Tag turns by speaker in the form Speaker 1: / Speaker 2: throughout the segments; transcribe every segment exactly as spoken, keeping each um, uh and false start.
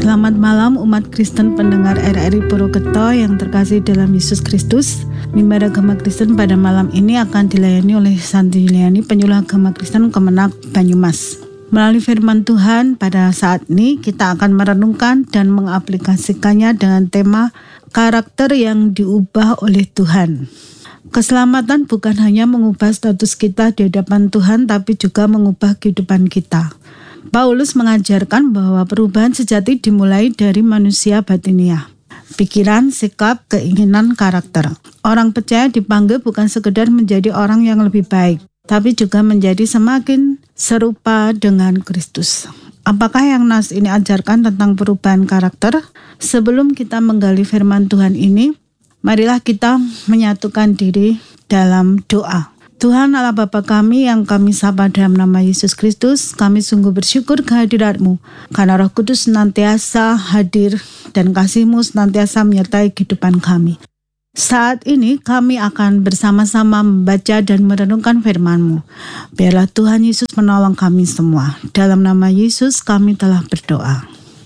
Speaker 1: Selamat malam umat Kristen pendengar R R I Purwokerto yang terkasih dalam Yesus Kristus. Mimbar Agama Kristen pada malam ini akan dilayani oleh Santi Yuliani, penyuluh agama Kristen Kemenak Banyumas. Melalui firman Tuhan pada saat ini kita akan merenungkan dan mengaplikasikannya dengan tema karakter yang diubah oleh Tuhan. Keselamatan bukan hanya mengubah status kita di hadapan Tuhan, tapi juga mengubah kehidupan kita. Paulus mengajarkan bahwa perubahan sejati dimulai dari manusia batiniah, pikiran, sikap, keinginan, karakter. Orang percaya dipanggil bukan sekedar menjadi orang yang lebih baik, tapi juga menjadi semakin serupa dengan Kristus. Apakah yang nas ini ajarkan tentang perubahan karakter? Sebelum kita menggali firman Tuhan ini, marilah kita menyatukan diri dalam doa. Tuhan Allah Bapa kami yang kami sapa dalam nama Yesus Kristus, kami sungguh bersyukur kehadirat-Mu, karena Roh Kudus senantiasa hadir dan kasih-Mu senantiasa menyertai kehidupan kami. Saat ini kami akan bersama-sama membaca dan merenungkan firman-Mu. Biarlah Tuhan Yesus menolong kami semua. Dalam nama Yesus kami telah berdoa.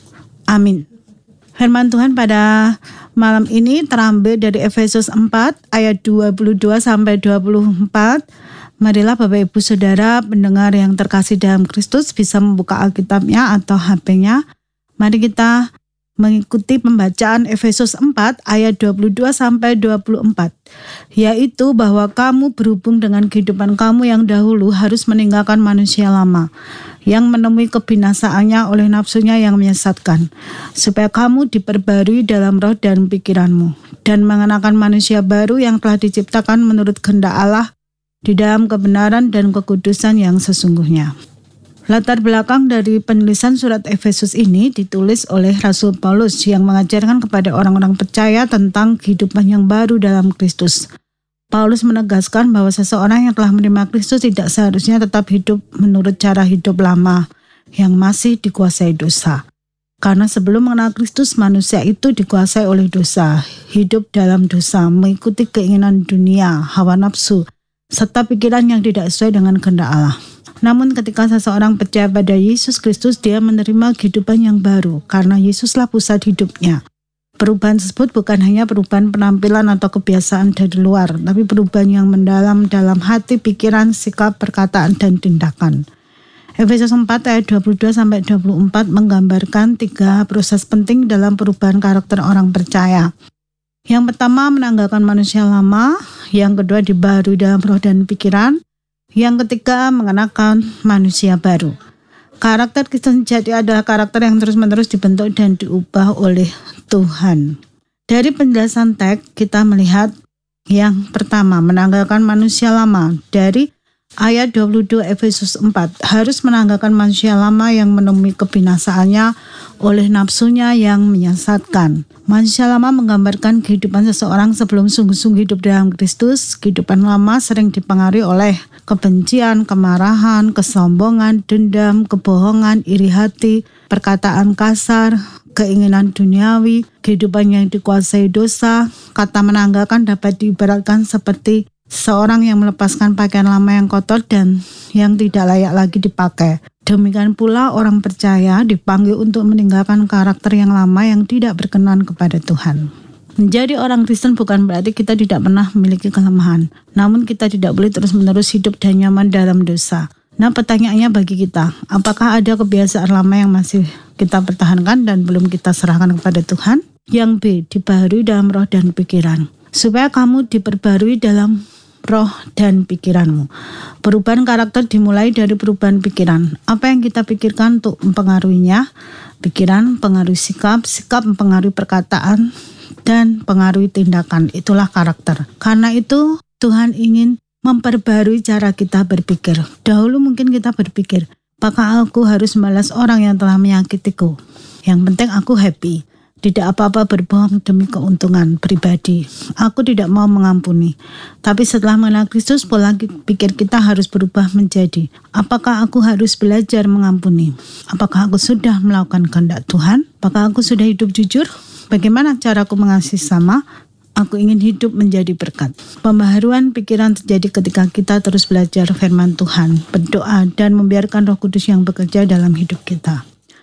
Speaker 1: Amin. Firman Tuhan pada malam ini terambil dari Efesus empat ayat dua puluh dua sampai dua puluh empat. Marilah Bapak Ibu Saudara pendengar yang terkasih dalam Kristus bisa membuka Alkitabnya atau H P-nya. Mari kita mengikuti pembacaan Efesus empat ayat dua puluh dua sampai dua puluh empat, yaitu bahwa kamu berhubung dengan kehidupan kamu yang dahulu harus meninggalkan manusia lama yang menemui kebinasaannya oleh nafsunya yang menyesatkan, supaya kamu diperbarui dalam roh dan pikiranmu, dan mengenakan manusia baru yang telah diciptakan menurut kehendak Allah di dalam kebenaran dan kekudusan yang sesungguhnya. Latar belakang dari penulisan surat Efesus ini ditulis oleh Rasul Paulus yang mengajarkan kepada orang-orang percaya tentang kehidupan yang baru dalam Kristus. Paulus menegaskan bahwa seseorang yang telah menerima Kristus tidak seharusnya tetap hidup menurut cara hidup lama yang masih dikuasai dosa. Karena sebelum mengenal Kristus, manusia itu dikuasai oleh dosa, hidup dalam dosa, mengikuti keinginan dunia, hawa nafsu, serta pikiran yang tidak sesuai dengan kehendak Allah. Namun ketika seseorang percaya pada Yesus Kristus, dia menerima kehidupan yang baru karena Yesuslah pusat hidupnya. Perubahan tersebut bukan hanya perubahan penampilan atau kebiasaan dari luar, tapi perubahan yang mendalam dalam hati, pikiran, sikap, perkataan, dan tindakan. Efesus empat ayat dua puluh dua sampai dua puluh empat menggambarkan tiga proses penting dalam perubahan karakter orang percaya. Yang pertama, menanggalkan manusia lama. Yang kedua, dibaharui dalam roh dan pikiran. Yang ketiga, mengenakan manusia baru. Karakter Kristen sejati adalah karakter yang terus-menerus dibentuk dan diubah oleh Tuhan. Dari penjelasan teks, kita melihat yang pertama, menanggalkan manusia lama. Dari ayat dua puluh dua Efesus empat, harus menanggalkan manusia lama yang menemui kebinasaannya oleh nafsunya yang menyesatkan. Manusia lama menggambarkan kehidupan seseorang sebelum sungguh-sungguh hidup dalam Kristus. Kehidupan lama sering dipengaruhi oleh kebencian, kemarahan, kesombongan, dendam, kebohongan, iri hati, perkataan kasar, keinginan duniawi, kehidupan yang dikuasai dosa. Kata menanggalkan dapat diibaratkan seperti seorang yang melepaskan pakaian lama yang kotor dan yang tidak layak lagi dipakai. Demikian pula orang percaya dipanggil untuk meninggalkan karakter yang lama yang tidak berkenan kepada Tuhan. Menjadi orang Kristen bukan berarti kita tidak pernah memiliki kelemahan, namun kita tidak boleh terus-menerus hidup dan nyaman dalam dosa. Nah, pertanyaannya bagi kita, apakah ada kebiasaan lama yang masih kita pertahankan dan belum kita serahkan kepada Tuhan? Yang B, dibaharui dalam roh dan pikiran, supaya kamu diperbarui dalam roh dan pikiranmu. Perubahan karakter dimulai dari perubahan pikiran. Apa yang kita pikirkan untuk mempengaruhinya? Pikiran mempengaruhi sikap, sikap mempengaruhi perkataan, dan mempengaruhi tindakan. Itulah karakter. Karena itu Tuhan ingin memperbarui cara kita berpikir. Dahulu mungkin kita berpikir, apakah aku harus membalas orang yang telah menyakitiku? Yang penting aku happy. Tidak apa-apa berbohong demi keuntungan pribadi. Aku tidak mau mengampuni. Tapi setelah mengenal Kristus, pola pikir kita harus berubah menjadi, apakah aku harus belajar mengampuni? Apakah aku sudah melakukan kehendak Tuhan? Apakah aku sudah hidup jujur? Bagaimana caraku mengasihi sama? Aku ingin hidup menjadi berkat. Pembaharuan pikiran terjadi ketika kita terus belajar firman Tuhan, berdoa, dan membiarkan Roh Kudus yang bekerja dalam hidup kita.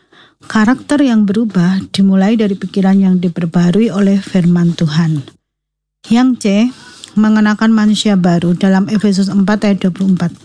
Speaker 1: Karakter yang berubah dimulai dari pikiran yang diperbarui oleh firman Tuhan. Yang C, mengenakan manusia baru dalam Efesus empat ayat dua puluh empat.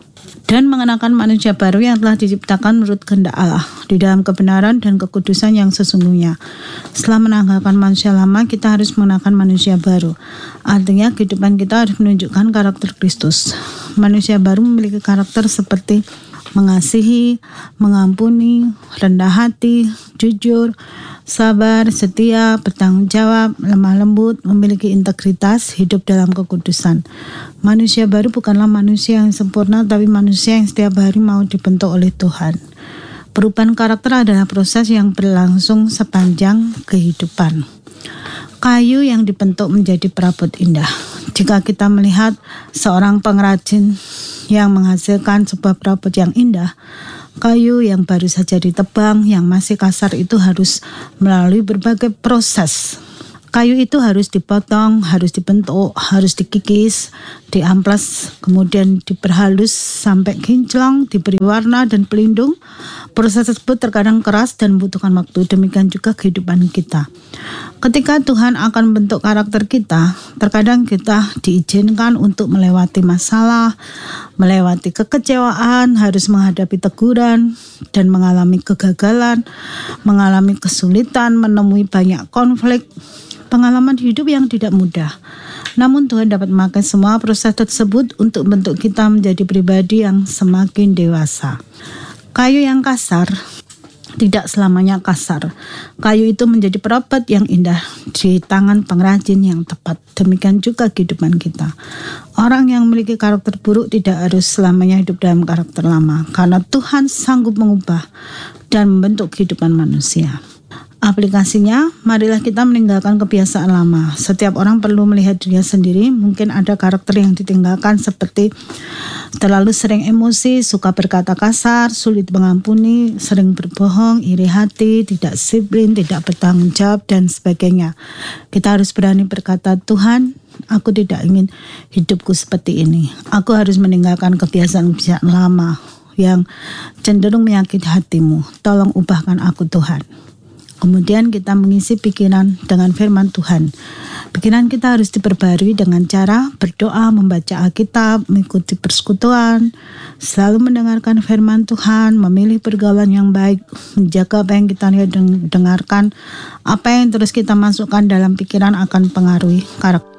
Speaker 1: Dan mengenakan manusia baru yang telah diciptakan menurut kehendak Allah di dalam kebenaran dan kekudusan yang sesungguhnya. Setelah menanggalkan manusia lama, kita harus mengenakan manusia baru. Artinya kehidupan kita harus menunjukkan karakter Kristus. Manusia baru memiliki karakter seperti mengasihi, mengampuni, rendah hati, jujur, sabar, setia, bertanggung jawab, lemah lembut, memiliki integritas, hidup dalam kekudusan. Manusia baru bukanlah manusia yang sempurna, tapi manusia yang setiap hari mau dibentuk oleh Tuhan. Perubahan karakter adalah proses yang berlangsung sepanjang kehidupan. Kayu yang dibentuk menjadi perabot indah. Jika kita melihat seorang pengrajin yang menghasilkan sebuah perabot yang indah, kayu yang baru saja ditebang, yang masih kasar itu harus melalui berbagai proses. Kayu itu harus dipotong, harus dibentuk, harus dikikis, diamplas, kemudian diperhalus sampai kinclong, diberi warna dan pelindung. Proses tersebut terkadang keras dan membutuhkan waktu, demikian juga kehidupan kita. Ketika Tuhan akan membentuk karakter kita, terkadang kita diizinkan untuk melewati masalah, melewati kekecewaan, harus menghadapi teguran, dan mengalami kegagalan, mengalami kesulitan, menemui banyak konflik, pengalaman hidup yang tidak mudah. Namun Tuhan dapat memakai semua proses tersebut untuk membentuk kita menjadi pribadi yang semakin dewasa. Kayu yang kasar tidak selamanya kasar. Kayu itu menjadi perabot yang indah di tangan pengrajin yang tepat. Demikian juga kehidupan kita. Orang yang memiliki karakter buruk tidak harus selamanya hidup dalam karakter lama, karena Tuhan sanggup mengubah dan membentuk kehidupan manusia. Aplikasinya, marilah kita meninggalkan kebiasaan lama. Setiap orang perlu melihat dirinya sendiri. Mungkin ada karakter yang ditinggalkan seperti terlalu sering emosi, suka berkata kasar, sulit mengampuni, sering berbohong, iri hati, tidak disiplin, tidak bertanggung jawab, dan sebagainya. Kita harus berani berkata, Tuhan, aku tidak ingin hidupku seperti ini. Aku harus meninggalkan kebiasaan-kebiasaan lama yang cenderung menyakiti hatimu. Tolong ubahkan aku, Tuhan. Kemudian kita mengisi pikiran dengan firman Tuhan. Pikiran kita harus diperbarui dengan cara berdoa, membaca Alkitab, mengikuti persekutuan, selalu mendengarkan firman Tuhan, memilih pergaulan yang baik, menjaga apa yang kita lihat dan dengarkan. Apa yang terus kita masukkan dalam pikiran akan pengaruhi karakter.